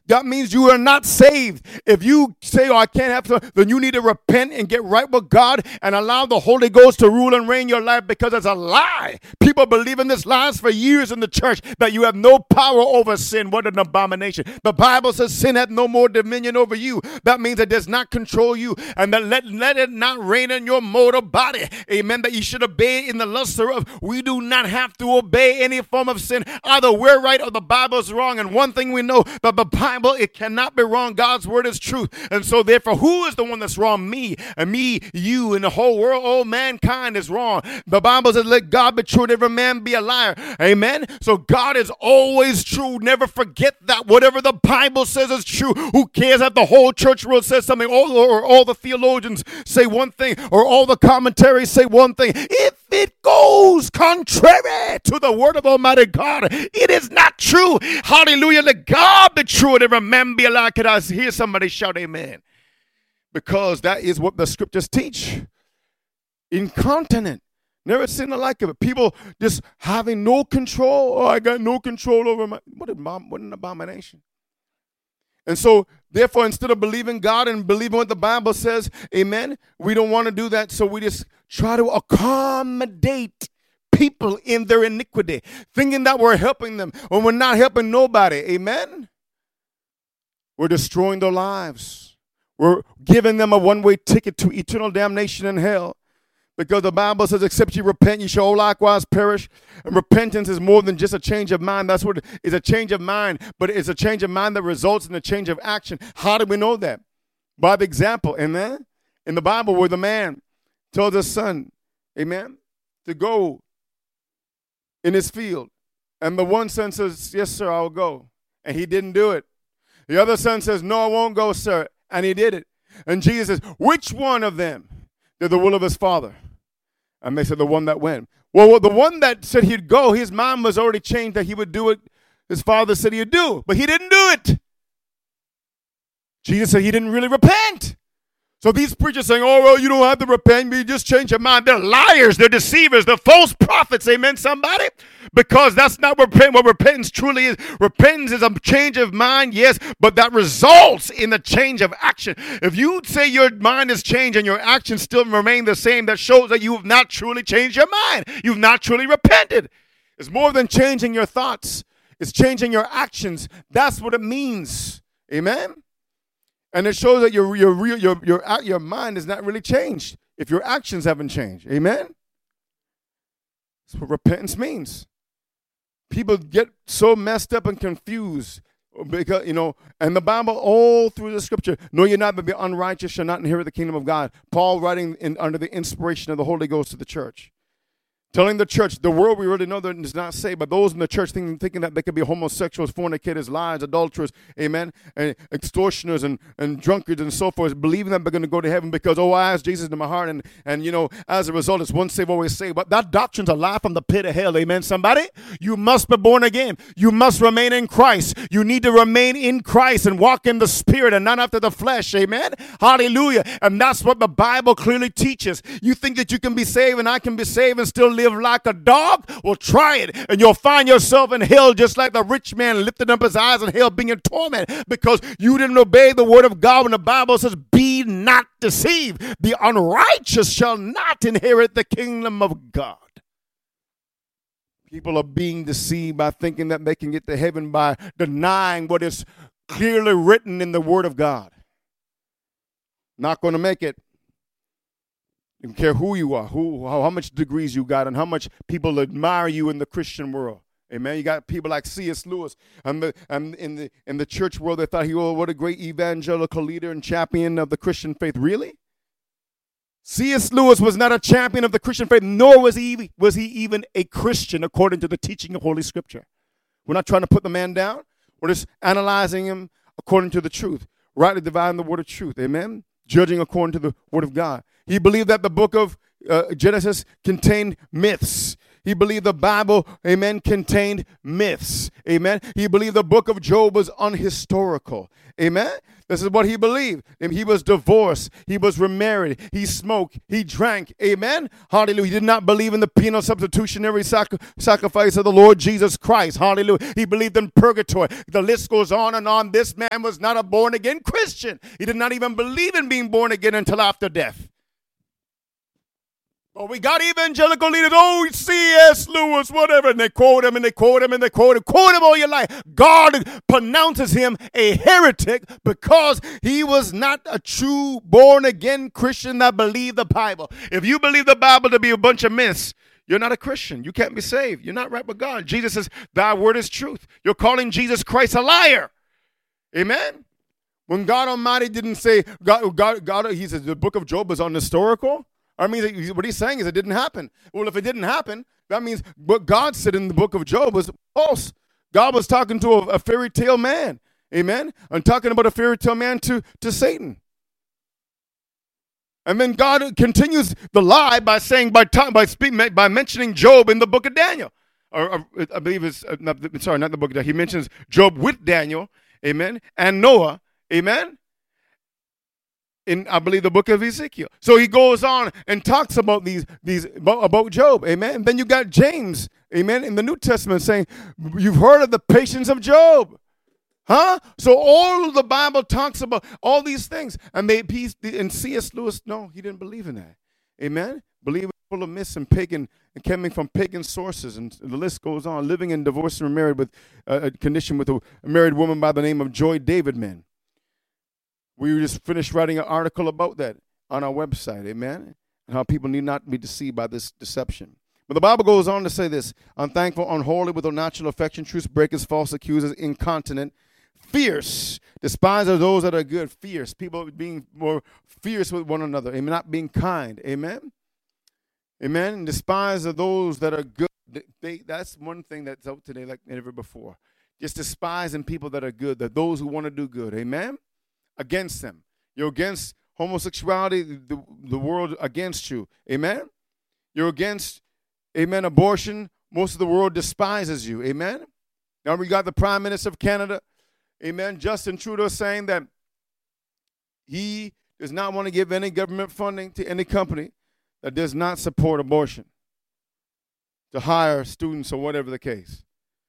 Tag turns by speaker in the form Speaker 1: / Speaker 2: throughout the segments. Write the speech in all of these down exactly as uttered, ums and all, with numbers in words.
Speaker 1: that means you are not saved. If you say, oh, I can't have some, then you need to repent and get right with God and allow the Holy Ghost to rule and reign your life, because it's a lie. People believe in this lies for years in the church, that you have no power over sin. What an abomination. The Bible says sin hath no more dominion over you. That means it does not control you, and that let, let it not reign in your mortal body. Amen. That you should obey in the lust thereof. We do not have to obey any form of sin. Either we're right or the Bible's wrong. And one thing we know, that the Bible, it cannot be wrong. God's word is truth. And so therefore, who is the one that's wrong? Me, and me, you, and the whole world. All mankind is wrong. The Bible says, let God be true and every man be a liar. Amen. So God is always true. Never forget that. Whatever the Bible says is true. Who cares if the whole church world says something, all, or all the theologians say one thing, or all the commentaries say one thing? If it goes contrary to the word of Almighty God, it is not true. Hallelujah. Let God be true and every man be a liar. Could I hear somebody shout amen? Because that is what the scriptures teach. Incontinent. Never seen the like of it. People just having no control. Oh, I got no control over my... What, a, what an abomination. And so, therefore, instead of believing God and believing what the Bible says, amen, we don't want to do that. So we just try to accommodate people in their iniquity, thinking that we're helping them when we're not helping nobody. Amen? We're destroying their lives. We're giving them a one-way ticket to eternal damnation in hell. Because the Bible says, except you repent, you shall likewise perish. And repentance is more than just a change of mind. That's what it is, a change of mind. But it's a change of mind that results in a change of action. How do we know that? By the example, amen? In the Bible, where the man tells his son, amen, to go in his field. And the one son says, yes, sir, I will go. And he didn't do it. The other son says, no, I won't go, sir. And he did it. And Jesus says, which one of them did the will of his father? And they said, the one that went. Well, the one that said he'd go, his mind was already changed that he would do it. His father said he'd do, but he didn't do it. Jesus said he didn't really repent. So these preachers saying, oh, well, you don't have to repent, you just change your mind. They're liars, they're deceivers, they're false prophets, amen, somebody? Because that's not what, repent, what repentance truly is. Repentance is a change of mind, yes, but that results in a change of action. If you say your mind has changed and your actions still remain the same, that shows that you have not truly changed your mind. You've not truly repented. It's more than changing your thoughts. It's changing your actions. That's what it means, amen? And it shows that your your real your your your mind is not really changed if your actions haven't changed. Amen. That's what repentance means. People get so messed up and confused because, you know, and the Bible all through the scripture, no, you're not to be unrighteous, shall not inherit the kingdom of God. Paul writing in, under the inspiration of the Holy Ghost to the church. Telling the church, the world we really know that is not saved, but those in the church thinking, thinking that they could be homosexuals, fornicators, liars, adulterers, amen, and extortioners and, and drunkards and so forth, believing that they're going to go to heaven because, oh, I asked Jesus into my heart, and, and, you know, as a result, it's once saved, always saved. But that doctrine's a lie from the pit of hell, amen, somebody? You must be born again. You must remain in Christ. You need to remain in Christ and walk in the Spirit and not after the flesh, amen? Hallelujah. And that's what the Bible clearly teaches. You think that you can be saved and I can be saved and still live live like a dog? Well, try it, and you'll find yourself in hell just like the rich man lifted up his eyes in hell being in torment because you didn't obey the word of God when the Bible says, be not deceived. The unrighteous shall not inherit the kingdom of God. People are being deceived by thinking that they can get to heaven by denying what is clearly written in the word of God. Not going to make it. You don't care who you are, who, how, how much degrees you got, and how much people admire you in the Christian world. Amen. You got people like C S Lewis, and, the, and in the in the church world, they thought he was, oh, what a great evangelical leader and champion of the Christian faith. Really? C S Lewis was not a champion of the Christian faith, nor was he was he even a Christian according to the teaching of Holy Scripture. We're not trying to put the man down. We're just analyzing him according to the truth, rightly dividing the word of truth. Amen. Judging according to the word of God. He believed that the book of uh, Genesis contained myths. He believed the Bible, amen, contained myths. Amen. He believed the book of Job was unhistorical. Amen. This is what he believed. And he was divorced. He was remarried. He smoked. He drank. Amen. Hallelujah. He did not believe in the penal substitutionary sac- sacrifice of the Lord Jesus Christ. Hallelujah. He believed in purgatory. The list goes on and on. This man was not a born-again Christian. He did not even believe in being born again until after death. Oh, we got evangelical leaders, oh, C S. Lewis, whatever, and they quote him, and they quote him, and they quote him, quote him all your life. God pronounces him a heretic because he was not a true born-again Christian that believed the Bible. If you believe the Bible to be a bunch of myths, you're not a Christian. You can't be saved. You're not right with God. Jesus says, thy word is truth. You're calling Jesus Christ a liar. Amen? When God Almighty didn't say, God, God, God, he says the book of Job is unhistorical. I mean, what he's saying is it didn't happen. Well, if it didn't happen, that means what God said in the book of Job was false. God was talking to a, a fairy tale man. Amen? I'm talking about a fairy tale man to, to Satan. And then God continues the lie by saying, by ta- by speak, by mentioning Job in the book of Daniel. Or, or I believe it's, uh, not, sorry, not the book of Daniel. He mentions Job with Daniel. Amen? And Noah. Amen? In, I believe, the book of Ezekiel. So he goes on and talks about these, these about, about Job, amen. And then you got James, amen, in the New Testament saying, you've heard of the patience of Job, huh? So all of the Bible talks about all these things. And they, and C S. Lewis, no, he didn't believe in that, amen. Believe it full of myths and pagan, and coming from pagan sources, and the list goes on. Living in divorce and married with uh, a condition with a married woman by the name of Joy Davidman. We just finished writing an article about that on our website, amen, and how people need not be deceived by this deception. But the Bible goes on to say this: unthankful, unholy, with unnatural affection, truth breakers, false accusers, incontinent, fierce, despisers of those that are good, fierce, people being more fierce with one another, amen, not being kind, amen, amen, and despise of those that are good. They, they, that's one thing that's out today like never before, just despising people that are good, that those who want to do good, amen. Against them. You're against homosexuality, the, the world against you. Amen? You're against, amen, abortion. Most of the world despises you. Amen? Now we got the Prime Minister of Canada, amen, Justin Trudeau, saying that he does not want to give any government funding to any company that does not support abortion, to hire students or whatever the case.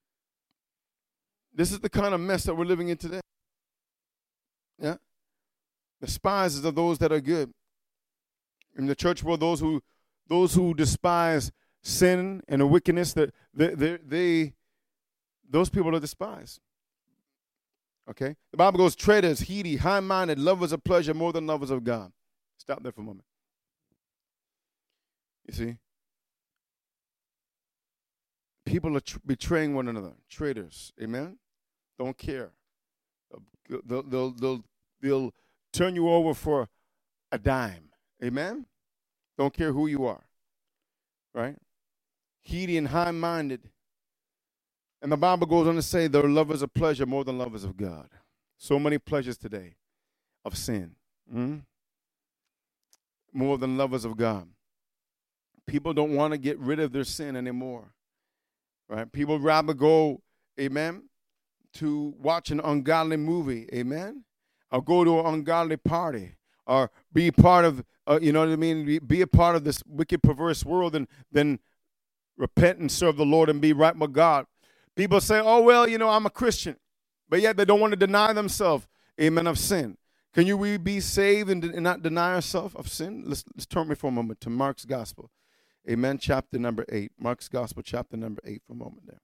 Speaker 1: This is the kind of mess that we're living in today. Yeah, despises of those that are good. In the church world, those who those who despise sin and the wickedness, that they, they, they those people are despised. Okay, the Bible goes: traitors, heedy, high-minded, lovers of pleasure more than lovers of God. Stop there for a moment. You see, people are tr- betraying one another. Traitors, amen. Don't care. They'll, they'll, they'll, they'll turn you over for a dime. Amen? Don't care who you are. Right? Heedy and high-minded. And the Bible goes on to say they're lovers of pleasure more than lovers of God. So many pleasures today of sin. Mm-hmm. More than lovers of God. People don't want to get rid of their sin anymore. Right? People rather go, amen, to watch an ungodly movie, amen, or go to an ungodly party, or be part of, uh, you know what I mean, be, be a part of this wicked, perverse world, and then repent and serve the Lord and be right with God. People say, oh, well, you know, I'm a Christian, but yet they don't want to deny themselves, amen, of sin. Can you really be saved and, and not deny yourself of sin? Let's, let's turn me for a moment to Mark's Gospel, amen, chapter number eight. Mark's Gospel, chapter number eight for a moment there.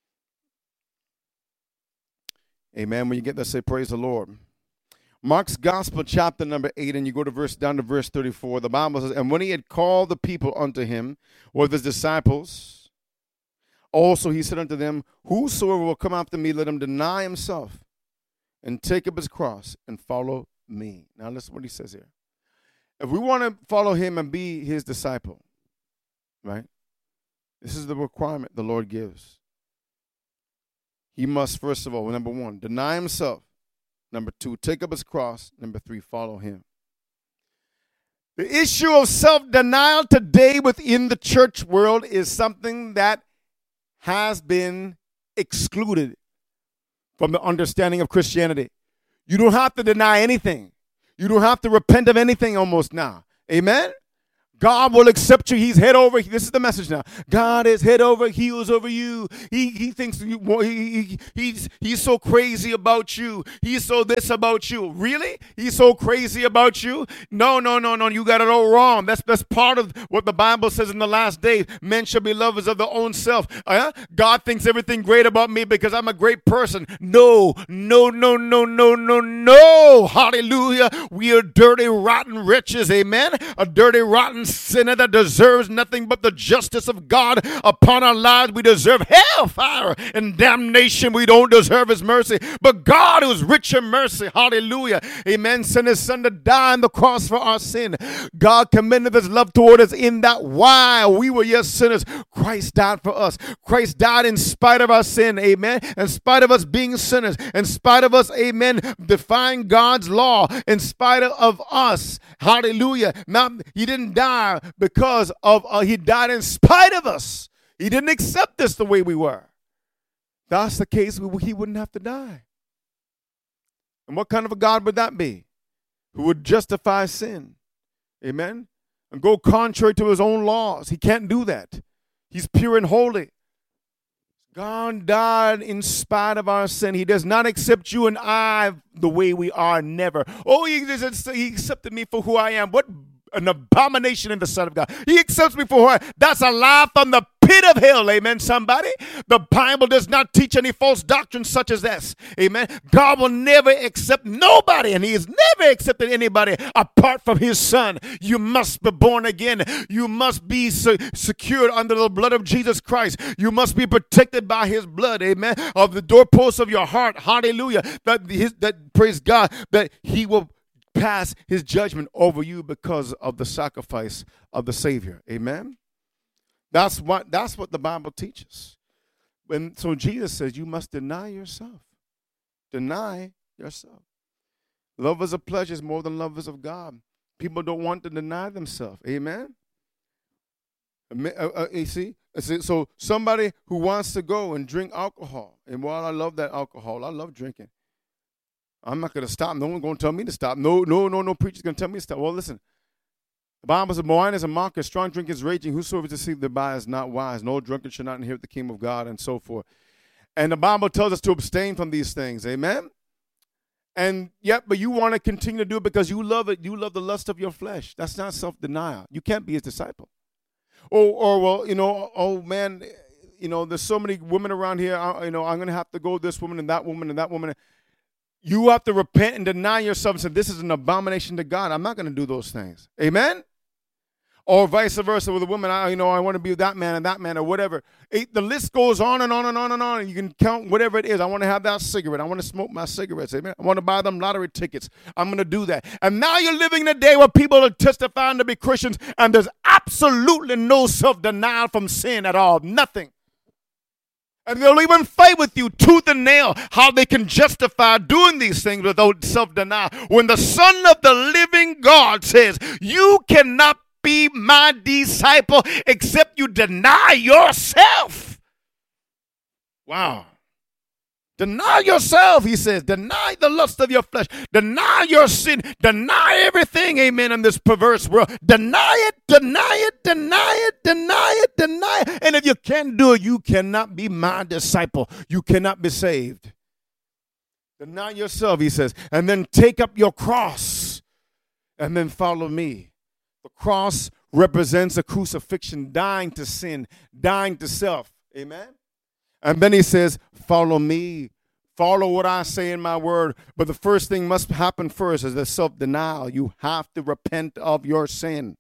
Speaker 1: Amen. When you get there, say, praise the Lord. Mark's Gospel, chapter number eight, and you go to verse down to verse thirty-four. The Bible says, and when he had called the people unto him with his disciples, also he said unto them, whosoever will come after me, let him deny himself and take up his cross and follow me. Now listen what he says here. If we want to follow him and be his disciple, right, this is the requirement the Lord gives. He must, first of all, number one, deny himself. Number two, take up his cross. Number three, follow him. The issue of self-denial today within the church world is something that has been excluded from the understanding of Christianity. You don't have to deny anything. You don't have to repent of anything almost now. Amen? God will accept you. He's head over. This is the message now. God is head over heels over you. He he thinks you, he, he, he's he's so crazy about you. He's so this about you. Really? He's so crazy about you? No, no, no, no. You got it all wrong. That's that's part of what the Bible says in the last days. Men shall be lovers of their own self. Uh, God thinks everything great about me because I'm a great person. No, no, no, no, no, no, no. Hallelujah. We are dirty, rotten wretches. Amen. A dirty, rotten sinner that deserves nothing but the justice of God upon our lives. We deserve hellfire and damnation. We don't deserve his mercy. But God, who is rich in mercy, hallelujah, amen, sent his son to die on the cross for our sin. God commended his love toward us in that while we were yet sinners, Christ died for us. Christ died in spite of our sin, amen, in spite of us being sinners, in spite of us, amen, defying God's law, in spite of us, hallelujah. Not, he didn't die because of, uh, he died in spite of us. He didn't accept us the way we were. That's the case, we, he wouldn't have to die. And what kind of a God would that be? Who would justify sin, amen, and go contrary to his own laws. He can't do that. He's pure and holy. God died in spite of our sin. He does not accept you and I the way we are, never. Oh, he, he accepted me for who I am. What an abomination in the sight of God. He accepts me for who I am. That's a lie from the pit of hell, amen, somebody. The Bible does not teach any false doctrine such as this, amen. God will never accept nobody, and he has never accepted anybody apart from his son. You must be born again. You must be se- secured under the blood of Jesus Christ. You must be protected by his blood, amen, of the doorposts of your heart, hallelujah, that, his, that praise God, that he will pass his judgment over you because of the sacrifice of the Savior, amen. That's what that's what the Bible teaches. And so Jesus says you must deny yourself. Deny yourself. Lovers of pleasures more than lovers of God. People don't want to deny themselves. Amen? Uh, uh, you see? So somebody who wants to go and drink alcohol, and while I love that alcohol, I love drinking. I'm not going to stop. No one's going to tell me to stop. No, no, no, no preacher's going to tell me to stop. Well, listen. The Bible says, wine is a mocker, strong drink is raging. Whosoever is deceived thereby is not wise. No drunkard shall not inherit the kingdom of God, and so forth. And the Bible tells us to abstain from these things. Amen? And yet, but you want to continue to do it because you love it. You love the lust of your flesh. That's not self-denial. You can't be his disciple. Or, or well, you know, oh, man, you know, there's so many women around here. I, you know, I'm going to have to go this woman and that woman and that woman. You have to repent and deny yourself and say, this is an abomination to God. I'm not going to do those things. Amen? Or vice versa with a woman, I, you know, I want to be that man and that man or whatever. It, the list goes on and on and on and on. And you can count whatever it is. I want to have that cigarette. I want to smoke my cigarettes. Amen. I want to buy them lottery tickets. I'm going to do that. And now you're living in a day where people are testifying to be Christians and there's absolutely no self-denial from sin at all. Nothing. And they'll even fight with you tooth and nail how they can justify doing these things without self-denial. When the Son of the living God says, you cannot be my disciple except you deny yourself. Wow. Deny yourself, he says. Deny the lust of your flesh. Deny your sin. Deny everything, amen, in this perverse world. Deny it, deny it, deny it, deny it, deny it. And if you can't do it, you cannot be my disciple. You cannot be saved. Deny yourself, he says. And then take up your cross and then follow me. The cross represents a crucifixion, dying to sin, dying to self. Amen? And then he says, follow me. Follow what I say in my word. But the first thing must happen first is the self-denial. You have to repent of your sin.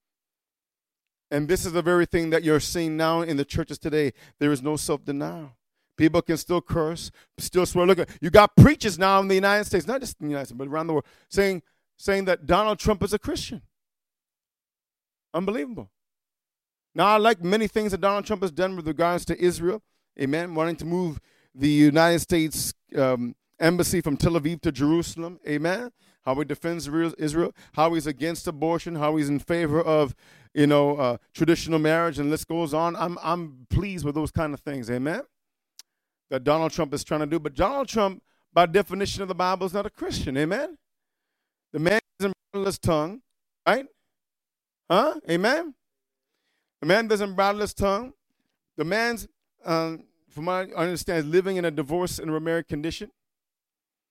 Speaker 1: And this is the very thing that you're seeing now in the churches today. There is no self-denial. People can still curse, still swear. Look, you got preachers now in the United States, not just in the United States, but around the world, saying, saying that Donald Trump is a Christian. Unbelievable. Now, I like many things that Donald Trump has done with regards to Israel. Amen. Wanting to move the United States um, embassy from Tel Aviv to Jerusalem. Amen. How he defends Israel, how he's against abortion, how he's in favor of, you know, uh, traditional marriage, and list goes on. I'm I'm pleased with those kind of things. Amen. That Donald Trump is trying to do. But Donald Trump, by definition of the Bible, is not a Christian. Amen. The man doesn't bridle his tongue, right? Huh? Amen. The man doesn't bridle his tongue. The man's, um, from what I understand, is living in a divorce and remarried condition.